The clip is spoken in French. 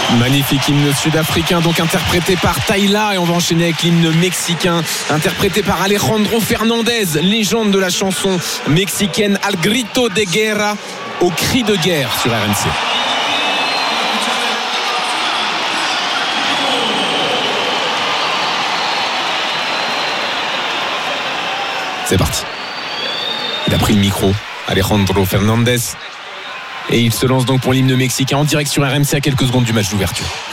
Magnifique hymne sud-africain, donc interprété par Tyla, et on va enchaîner avec l'hymne mexicain interprété par Alejandro Fernandez, légende de la chanson mexicaine, Al Grito de Guerra, au cri de guerre sur RMC. C'est parti. Il a pris le micro, Alejandro Fernandez, et il se lance donc pour l'hymne mexicain en direct sur RMC à quelques secondes du match d'ouverture.